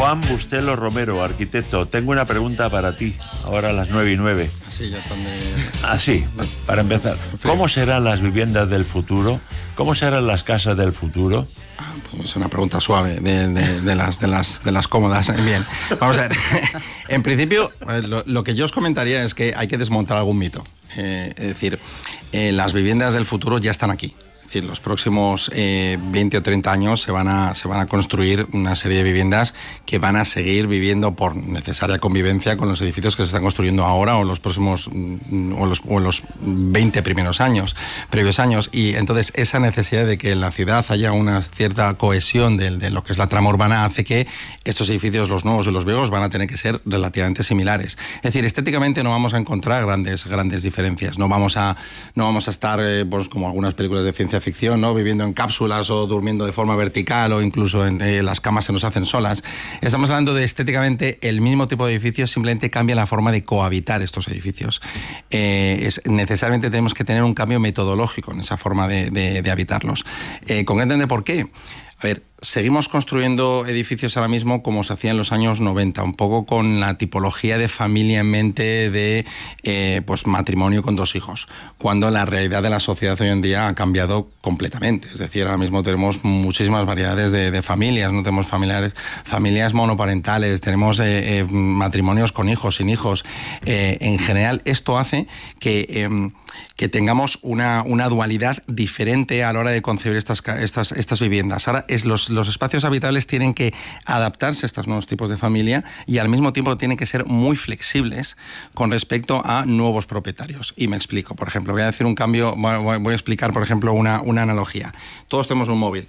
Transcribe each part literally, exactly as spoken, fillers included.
Juan Bustelo Romero, arquitecto. Tengo una pregunta para ti, ahora a las nueve y nueve. Así, ya también... Así, para empezar. ¿Cómo serán las viviendas del futuro? ¿Cómo serán las casas del futuro? Ah, pues es una pregunta suave, de, de, de, las, de, las, de las cómodas. Bien, vamos a ver. En principio, lo, lo que yo os comentaría es que hay que desmontar algún mito. Eh, es decir, eh, las viviendas del futuro ya están aquí. Es decir, los próximos eh, veinte o treinta años se van, a, se van a construir una serie de viviendas que van a seguir viviendo por necesaria convivencia con los edificios que se están construyendo ahora o los próximos o los, o los veinte primeros años, previos años. Y entonces esa necesidad de que en la ciudad haya una cierta cohesión de, de lo que es la trama urbana hace que estos edificios, los nuevos y los viejos, van a tener que ser relativamente similares. Es decir, estéticamente no vamos a encontrar grandes, grandes diferencias. No vamos a, no vamos a estar eh, pues, como algunas películas de ciencia ficción, ¿no? Viviendo en cápsulas o durmiendo de forma vertical o incluso en, eh, las camas se nos hacen solas. Estamos hablando de estéticamente el mismo tipo de edificios, simplemente cambia la forma de cohabitar estos edificios. Eh, es, necesariamente tenemos que tener un cambio metodológico en esa forma de, de, de habitarlos. Eh, ¿Concretamente por qué? A ver, seguimos construyendo edificios ahora mismo como se hacía en los años noventa, un poco con la tipología de familia en mente de eh, pues matrimonio con dos hijos, cuando la realidad de la sociedad hoy en día ha cambiado completamente. Es decir, ahora mismo tenemos muchísimas variedades de, de familias, no tenemos familiares, familias monoparentales, tenemos eh, eh, matrimonios con hijos, sin hijos. Eh, en general, esto hace que... Eh, que tengamos una, una dualidad diferente a la hora de concebir estas, estas, estas viviendas. Ahora es los, los espacios habitables tienen que adaptarse a estos nuevos tipos de familia y al mismo tiempo tienen que ser muy flexibles con respecto a nuevos propietarios. Y me explico. Por ejemplo, voy a decir un cambio, voy a explicar, por ejemplo, una, una analogía. Todos tenemos un móvil.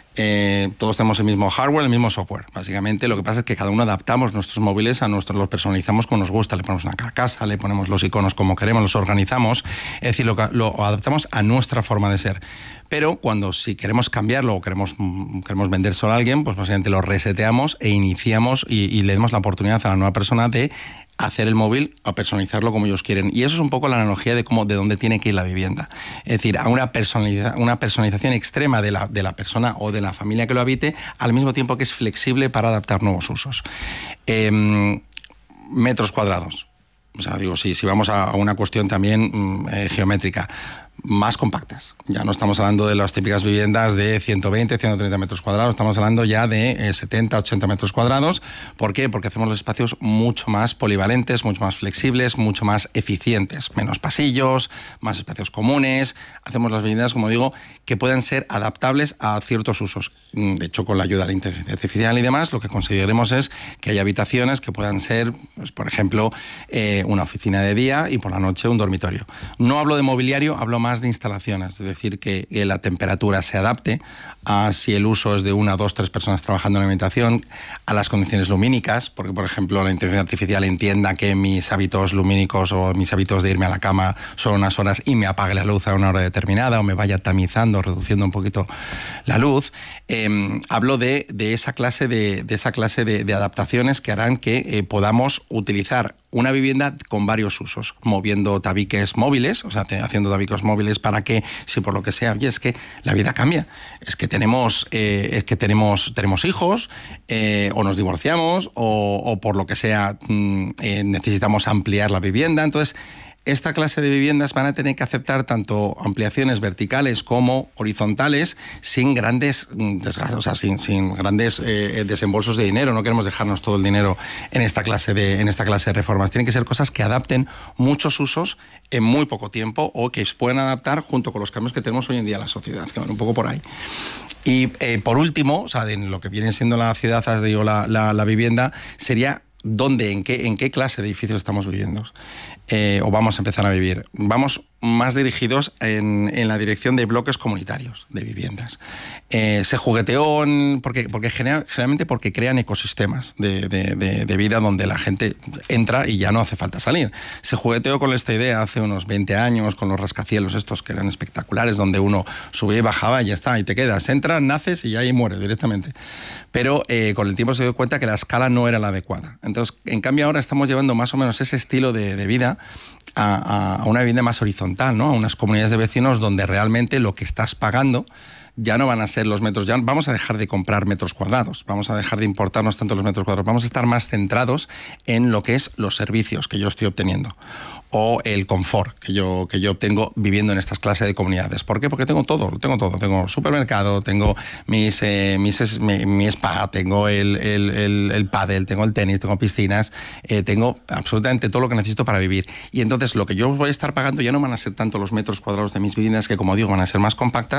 Eh, todos tenemos el mismo hardware, el mismo software. Básicamente lo que pasa es que cada uno adaptamos nuestros móviles a nuestros, los personalizamos como nos gusta, le ponemos una carcasa, le ponemos los iconos como queremos, los organizamos, es decir, lo, lo adaptamos a nuestra forma de ser. Pero cuando si queremos cambiarlo o queremos, queremos vendérselo a alguien, pues básicamente lo reseteamos e iniciamos y, y le damos la oportunidad a la nueva persona de hacer el móvil a personalizarlo como ellos quieren. Y eso es un poco la analogía de cómo, de dónde tiene que ir la vivienda. Es decir, a una, personaliza, una personalización extrema de la, de la persona o de la familia que lo habite, al mismo tiempo que es flexible para adaptar nuevos usos. Eh, metros cuadrados. O sea, digo, si, si vamos a, a una cuestión también eh, geométrica, más compactas. Ya no estamos hablando de las típicas viviendas de ciento veinte, ciento treinta metros cuadrados, estamos hablando ya de eh, setenta, ochenta metros cuadrados. ¿Por qué? Porque hacemos los espacios mucho más polivalentes, mucho más flexibles, mucho más eficientes. Menos pasillos, más espacios comunes. Hacemos las viviendas, como digo, que puedan ser adaptables a ciertos usos. De hecho, con la ayuda de la inteligencia artificial y demás, lo que conseguiremos es que haya habitaciones que puedan ser, pues, por ejemplo, eh, una oficina de día y por la noche un dormitorio. No hablo de mobiliario, hablo más de instalaciones, es decir, que, que la temperatura se adapte a si el uso es de una, dos, tres personas trabajando en la habitación, a las condiciones lumínicas, porque, por ejemplo, la inteligencia artificial entienda que mis hábitos lumínicos o mis hábitos de irme a la cama son unas horas y me apague la luz a una hora determinada o me vaya tamizando, reduciendo un poquito la luz. Eh, hablo de, de esa clase, de, de, esa clase de, de adaptaciones que harán que eh, podamos utilizar una vivienda con varios usos, moviendo tabiques móviles, o sea, te, haciendo tabiques móviles para que, si por lo que sea, oye, es que la vida cambia, es que tenemos, eh, es que tenemos, tenemos hijos, eh, o nos divorciamos, o, o por lo que sea, mm, eh, necesitamos ampliar la vivienda. Entonces, esta clase de viviendas van a tener que aceptar tanto ampliaciones verticales como horizontales sin grandes desgastos, o sea, sin, sin grandes eh, desembolsos de dinero. No queremos dejarnos todo el dinero en esta clase de, en esta clase de reformas. Tienen que ser cosas que adapten muchos usos en muy poco tiempo o que se puedan adaptar junto con los cambios que tenemos hoy en día en la sociedad, que van un poco por ahí. Y eh, por último, o sea, en lo que viene siendo la ciudad, has dicho, la, la, la vivienda, sería dónde, en qué, en qué clase de edificios estamos viviendo. Eh, o vamos a empezar a vivir. Vamos más dirigidos en, en la dirección de bloques comunitarios de viviendas. Eh, se jugueteó en, porque, porque genera, generalmente porque crean ecosistemas de, de, de, de vida donde la gente entra y ya no hace falta salir. Se jugueteó con esta idea hace unos veinte años con los rascacielos estos que eran espectaculares, donde uno subía y bajaba y ya está, y te quedas. Entras, naces y ya ahí mueres directamente. Pero eh, con el tiempo se dio cuenta que la escala no era la adecuada. Entonces, en cambio ahora estamos llevando más o menos ese estilo de, de vida a, a una vivienda más horizontal, ¿no? A unas comunidades de vecinos donde realmente lo que estás pagando ya no van a ser los metros, ya vamos a dejar de comprar metros cuadrados, vamos a dejar de importarnos tanto los metros cuadrados, vamos a estar más centrados en lo que es los servicios que yo estoy obteniendo o el confort que yo, que yo obtengo viviendo en estas clases de comunidades. ¿Por qué? Porque tengo todo, lo tengo todo. Tengo supermercado, tengo mis, eh, mis, mi, mi spa, tengo el, el, el, el pádel, tengo el tenis, tengo piscinas, eh, tengo absolutamente todo lo que necesito para vivir. Y entonces lo que yo voy a estar pagando ya no van a ser tanto los metros cuadrados de mis viviendas, que como digo, van a ser más compactas,